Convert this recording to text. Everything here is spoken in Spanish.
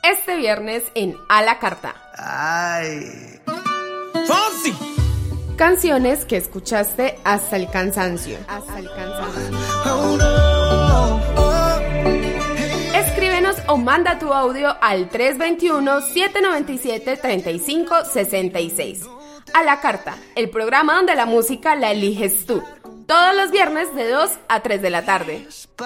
este viernes en A la Carta. ¡Ay! ¡Fonsi! Canciones que escuchaste hasta el cansancio. Oh, no. Escríbenos o manda tu audio al 321-797-3566. A la Carta, el programa donde la música la eliges tú. Todos los viernes de 2 a 3 de la tarde.